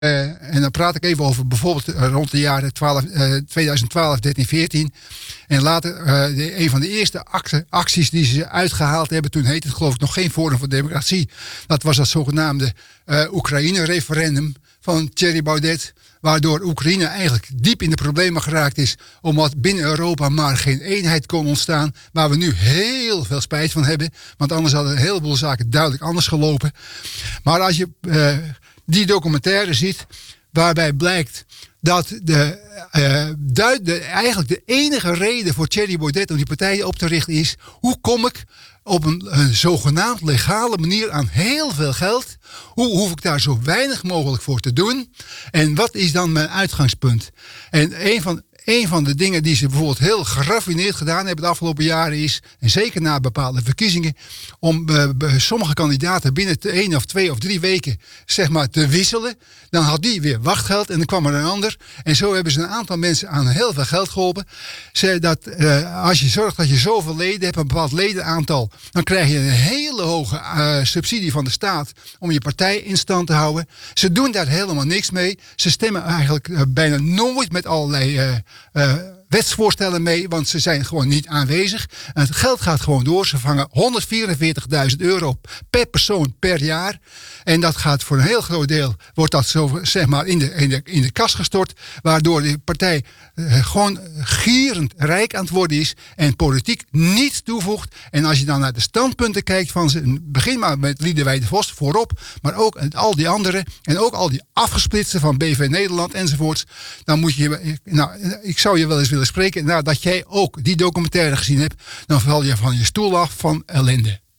En dan praat ik even over bijvoorbeeld rond de jaren 2012, 13, 14. En later, een van de eerste acties die ze uitgehaald hebben, toen heette het geloof ik nog geen Forum voor Democratie. Dat was dat zogenaamde Oekraïne-referendum van Thierry Baudet. Waardoor Oekraïne eigenlijk diep in de problemen geraakt is. Omdat binnen Europa maar geen eenheid kon ontstaan. Waar we nu heel veel spijt van hebben. Want anders hadden een heleboel zaken duidelijk anders gelopen. Maar als je die documentaire ziet, waarbij blijkt dat eigenlijk de enige reden voor Thierry Baudet om die partij op te richten is: hoe kom ik op een zogenaamd legale manier aan heel veel geld? Hoe hoef ik daar zo weinig mogelijk voor te doen? En wat is dan mijn uitgangspunt? En een van de dingen die ze bijvoorbeeld heel geraffineerd gedaan hebben de afgelopen jaren is, en zeker na bepaalde verkiezingen, om sommige kandidaten binnen 1 of 2 of 3 weken zeg maar te wisselen. Dan had die weer wachtgeld en dan kwam er een ander. En zo hebben ze een aantal mensen aan heel veel geld geholpen. Als je zorgt dat je zoveel leden hebt, een bepaald ledenaantal, dan krijg je een hele hoge subsidie van de staat om je partij in stand te houden. Ze doen daar helemaal niks mee. Ze stemmen eigenlijk bijna nooit met allerlei wetsvoorstellen mee, want ze zijn gewoon niet aanwezig. En het geld gaat gewoon door. Ze vangen €144.000 per persoon per jaar. En dat gaat voor een heel groot deel, wordt dat zo zeg maar in de kas gestort, waardoor de partij gewoon gierend rijk aan het worden is en politiek niets toevoegt. En als je dan naar de standpunten kijkt van ze, begin maar met Liedewij de Vos voorop, maar ook al die anderen en ook al die afgesplitsten van BV Nederland enzovoorts, dan moet je, ik zou je wel eens willen spreken, nadat jij ook die documentaire gezien hebt, dan val je van je stoel af van ellende.